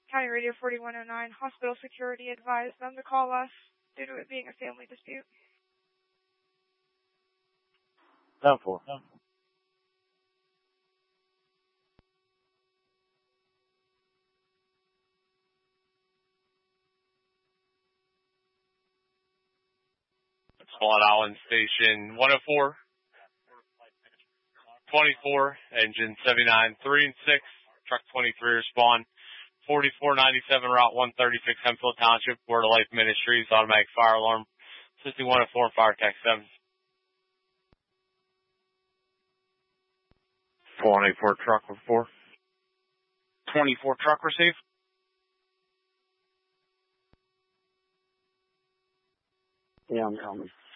County Radio 4109, hospital security advised them to call us due to it being a family dispute. 10-4. Spot Island Station 104, 24, engine 79, 3 and 6, truck 23 respond, 4497 Route 136, Hemphill Township, Word of Life Ministries, automatic fire alarm, 6104 and fire tax 7. 24 truck with 4. 24 truck receive. Yeah, I'm coming.